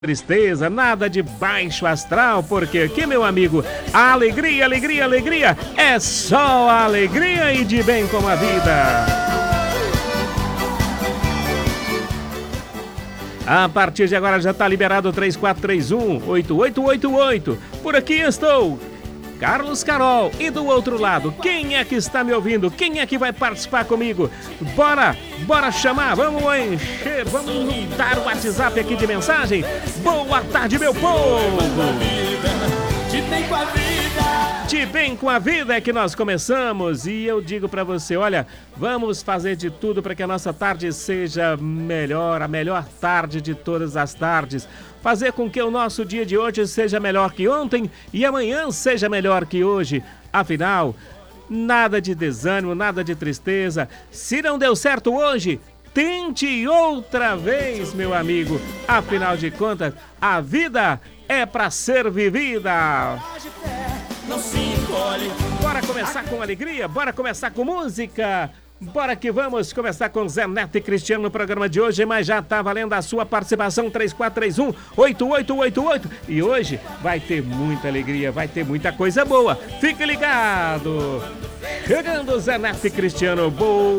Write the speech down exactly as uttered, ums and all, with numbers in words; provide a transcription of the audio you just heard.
Tristeza, nada de baixo astral, porque aqui, meu amigo, alegria, alegria, alegria, é só alegria e de bem com a vida. A partir de agora já está liberado três quatro três um, oito oito oito oito. Por aqui estou, Carlos Carol, e do outro lado, quem é que está me ouvindo? Quem é que vai participar comigo? Bora, bora chamar, vamos encher, vamos dar o WhatsApp aqui de mensagem. Boa tarde, meu povo! De bem com a vida! De bem com a vida é que nós começamos, e eu digo pra você, olha, vamos fazer de tudo para que a nossa tarde seja melhor, a melhor tarde de todas as tardes. Fazer com que o nosso dia de hoje seja melhor que ontem e amanhã seja melhor que hoje. Afinal, nada de desânimo, nada de tristeza. Se não deu certo hoje, tente outra vez, meu amigo. Afinal de contas, a vida é para ser vivida. Bora começar com alegria? Bora começar com música? Bora que vamos começar com Zé Neto e Cristiano no programa de hoje, mas já tá valendo a sua participação, três quatro três um, oito oito oito oito. E hoje vai ter muita alegria, vai ter muita coisa boa. Fique ligado! Chegando Zé Neto e Cristiano, boa!